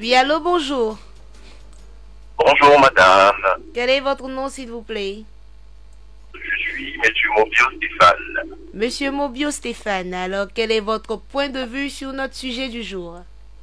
Oui, allô, bonjour. Bonjour madame, Quel est votre nom, s'il vous plaît? je suis Monsieur Mobio Stéphane. Monsieur Mobio Stéphane, alors quel est votre point de vue sur notre sujet du jour?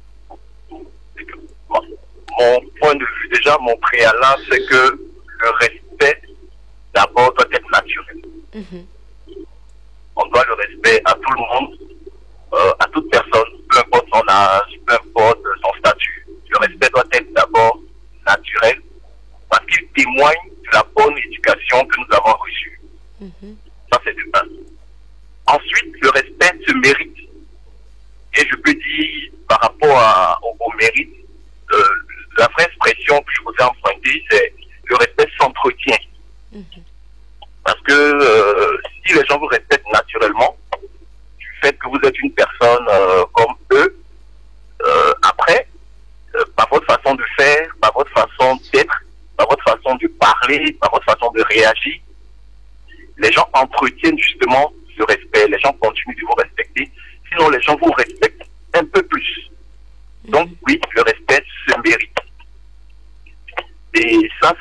Bon, mon point de vue, déjà mon préalable, c'est que le respect d'abord doit être naturel. Mhm. On doit le respect à tout le monde, à toute personne, peu importe son âge, peu importe son statut. Le respect doit être d'abord naturel parce qu'il témoigne de la bonne éducation que nous avons reçue. Mhm. Ça, c'est de un. Ensuite, le respect se mérite. Et je peux dire, par rapport au mérite, la vraie expression que je vous ai empruntée, c'est le respect s'entretient. Mhm. Parce que si les gens vous respectent naturellement, du fait que vous êtes une personne comme eux, après, par votre façon de faire, par votre façon d'être, par votre façon de parler, par votre façon de réagir, les gens entretiennent justement ce respect. Les gens continuent de vous respecter. Sinon, les gens vous respectent un peu plus. Donc, oui, le respect se mérite. Et ça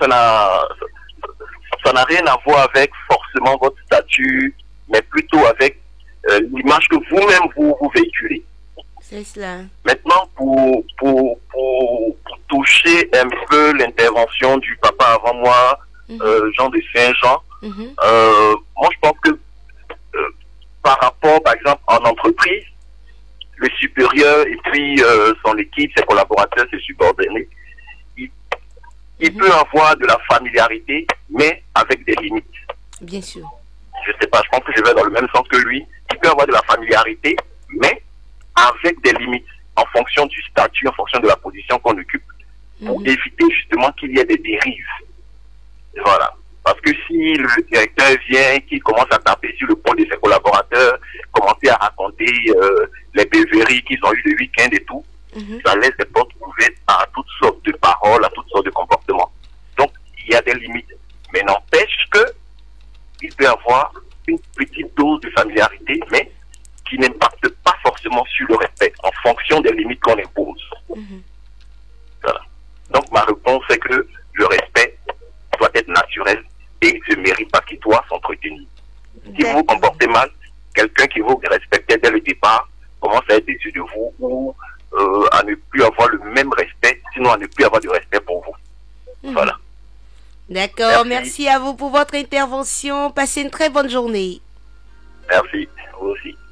n'a rien à voir avec forcément votre statut, mais plutôt avec l'image que vous-même vous véhiculez. C'est cela. Maintenant, pour toucher un peu l'intervention du papa avant moi, Jean de Saint-Jean, Mhm. moi je pense que par rapport, par exemple, en entreprise, le supérieur et puis son équipe, ses collaborateurs, ses subordonnés, il peut avoir de la familiarité, mais avec des limites. Bien sûr. Je sais pas, je pense que je vais dans le même sens que lui. Il peut avoir de la familiarité, mais avec des limites, en fonction du statut, en fonction de la position qu'on occupe, pour éviter justement qu'il y ait des dérives. Voilà. Parce que si le directeur vient, qui commence à taper sur le pont de ses collaborateurs, commencer à raconter les beuveries qu'ils ont eu le week-end et tout, ça laisse des portes ouvertes à toutes sortes de paroles, à toutes sortes de comportements. Donc, il y a des limites. Mais n'empêche que il peut y avoir une petite dose de familiarité, mais qui n'impacte pas forcément sur le respect, en fonction des limites qu'on impose. Voilà. Donc, ma réponse est que le respect doit être naturel et il se mérite parce qu'il doit s'entretenir. Si vous vous comportez mal, quelqu'un qui vous respectait dès le départ commence à être déçu de vous ou à ne plus avoir le même respect, sinon à ne plus avoir de respect pour vous. Voilà. D'accord, merci à vous pour votre intervention. Passez une très bonne journée. Merci, vous aussi.